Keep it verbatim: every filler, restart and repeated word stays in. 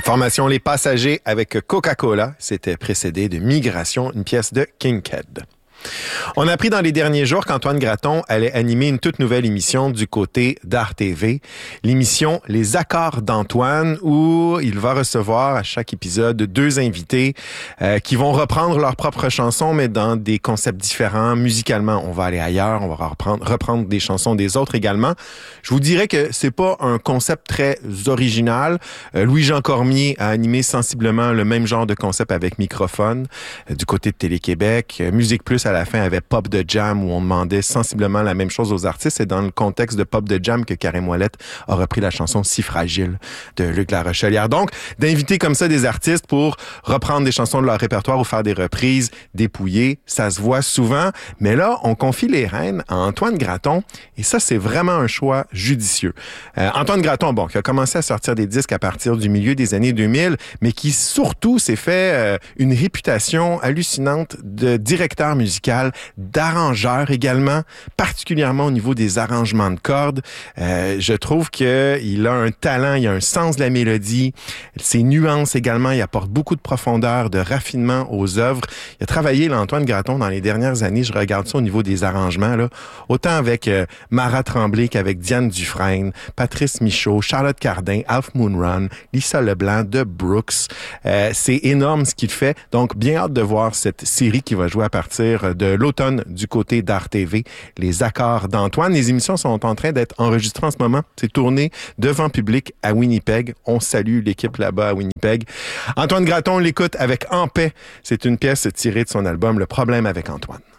Formation Les Passagers avec Coca-Cola. C'était précédé de Migration, une pièce de Kinkead. On a appris dans les derniers jours qu'Antoine Graton allait animer une toute nouvelle émission du côté d'Art T V, l'émission Les Accords d'Antoine, où il va recevoir à chaque épisode deux invités euh, qui vont reprendre leurs propres chansons, mais dans des concepts différents. Musicalement, on va aller ailleurs, on va reprendre, reprendre des chansons des autres également. Je vous dirais que c'est pas un concept très original. Euh, Louis-Jean Cormier a animé sensiblement le même genre de concept avec microphone euh, du côté de Télé-Québec. Euh, Musique Plus à la fin avait Pop de Jam où on demandait sensiblement la même chose aux artistes. C'est dans le contexte de Pop de Jam que Karim Ouellet a repris la chanson Si fragile de Luc Larochelière. Donc, d'inviter comme ça des artistes pour reprendre des chansons de leur répertoire ou faire des reprises dépouillées, ça se voit souvent. Mais là, on confie les rênes à Antoine Graton et ça, c'est vraiment un choix judicieux. Euh, Antoine Graton, bon, qui a commencé à sortir des disques à partir du milieu des années deux mille, mais qui surtout s'est fait euh, une réputation hallucinante de directeur musical, d'arrangeur également, particulièrement au niveau des arrangements de cordes. Euh, je trouve qu'il a un talent, il a un sens de la mélodie, ses nuances également, il apporte beaucoup de profondeur, de raffinement aux œuvres. Il a travaillé, là, Antoine Graton, dans les dernières années, je regarde ça au niveau des arrangements, là, autant avec euh, Mara Tremblay qu'avec Diane Dufresne, Patrice Michaud, Charlotte Cardin, Half Moon Run, Lisa Leblanc, de Brooks. Euh, c'est énorme ce qu'il fait, donc bien hâte de voir cette série qui va jouer à partir de l'automne du côté d'Art T V, Les Accords d'Antoine. Les émissions sont en train d'être enregistrées en ce moment. C'est tourné devant public à Winnipeg. On salue l'équipe là-bas à Winnipeg. Antoine Graton l'écoute avec En paix. C'est une pièce tirée de son album Le problème avec Antoine.